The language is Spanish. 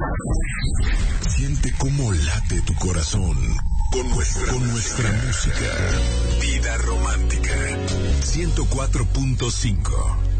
Siente cómo late tu corazón con nuestra música. Vida Romántica 104.5.